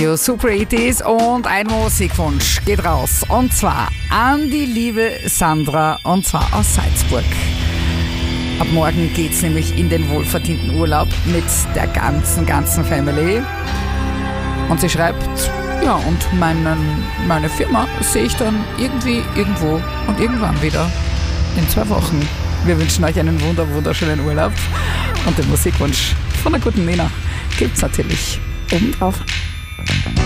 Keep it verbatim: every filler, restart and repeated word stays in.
Super It Is und ein Musikwunsch geht raus. Und zwar an die liebe Sandra, und zwar aus Salzburg. Ab morgen geht's nämlich in den wohlverdienten Urlaub mit der ganzen, ganzen Family. Und sie schreibt, ja, und meinen, meine Firma sehe ich dann irgendwie, irgendwo und irgendwann wieder in zwei Wochen. Wir wünschen euch einen wunder, wunderschönen Urlaub. Und den Musikwunsch von der guten Nina gibt's natürlich obendrauf.